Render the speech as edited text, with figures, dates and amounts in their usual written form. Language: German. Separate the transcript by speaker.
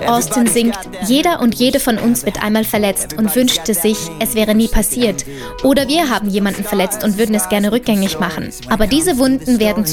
Speaker 1: Austin singt, jeder und jede von uns wird einmal verletzt und wünschte sich, es wäre nie passiert. Oder wir haben jemanden verletzt und würden es gerne rückgängig machen. Aber diese Wunden werden